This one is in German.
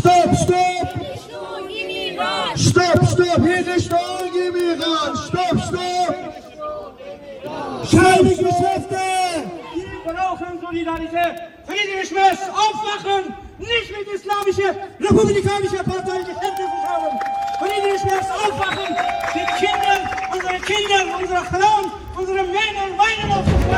Stopp, stopp! Stopp, stopp! Hier Richtung im Iran! Stopp, stopp! Keine Geschäfte! Wir brauchen Solidarität. Friedensschmerz, aufwachen! Nicht mit islamischer, republikanischer Partei die Hände verschrauben! Friedensschmerz, aufwachen! Die Kinder, unsere Frauen, unsere Männer weinen auf